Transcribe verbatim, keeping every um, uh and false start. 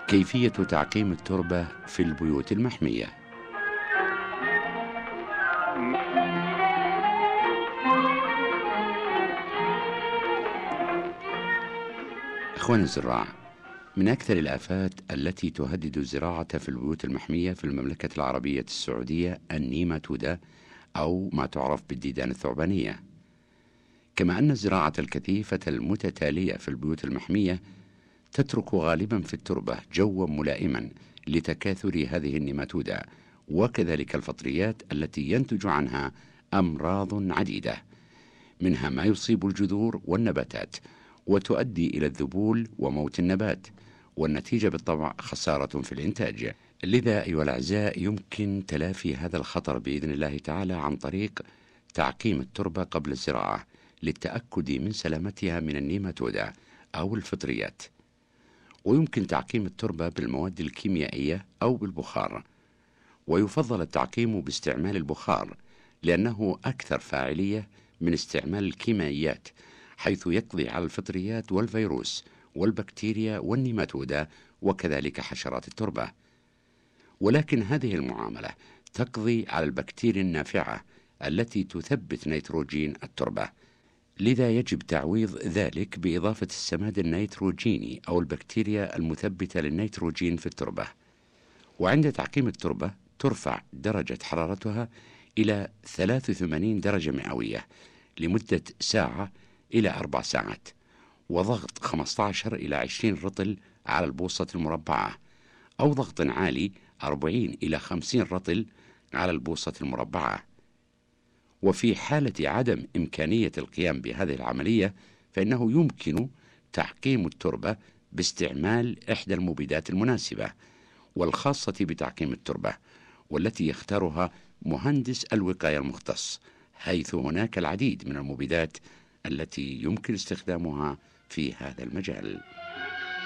كيفية تعقيم التربة في البيوت المحمية. أخواني الزراع، من أكثر الآفات التي تهدد الزراعة في البيوت المحمية في المملكة العربية السعودية النيماتودا، أو ما تعرف بالديدان الثعبانية. كما أن الزراعة الكثيفة المتتالية في البيوت المحمية تترك غالبا في التربة جوا ملائما لتكاثر هذه النيماتودا، وكذلك الفطريات التي ينتج عنها أمراض عديدة، منها ما يصيب الجذور والنباتات وتؤدي إلى الذبول وموت النبات، والنتيجة بالطبع خسارة في الإنتاج. لذا أيها الأعزاء، يمكن تلافي هذا الخطر بإذن الله تعالى عن طريق تعقيم التربة قبل الزراعة للتأكد من سلامتها من النيماتودا أو الفطريات. ويمكن تعقيم التربة بالمواد الكيميائية أو بالبخار، ويفضل التعقيم باستعمال البخار لأنه أكثر فاعلية من استعمال الكيميائيات، حيث يقضي على الفطريات والفيروس والبكتيريا والنيماتودا وكذلك حشرات التربة. ولكن هذه المعاملة تقضي على البكتيريا النافعة التي تثبت نيتروجين التربة، لذا يجب تعويض ذلك بإضافة السماد النيتروجيني أو البكتيريا المثبتة للنيتروجين في التربة. وعند تعقيم التربة ترفع درجة حرارتها إلى ثلاث وثمانين درجة مئوية لمدة ساعة إلى أربع ساعات، وضغط خمسة عشر إلى عشرين رطل على البوصة المربعة، أو ضغط عالي أربعين إلى خمسين رطل على البوصة المربعة. وفي حالة عدم إمكانية القيام بهذه العملية فإنه يمكن تعقيم التربة باستعمال إحدى المبيدات المناسبة والخاصة بتعقيم التربة، والتي يختارها مهندس الوقاية المختص، حيث هناك العديد من المبيدات التي يمكن استخدامها في هذا المجال.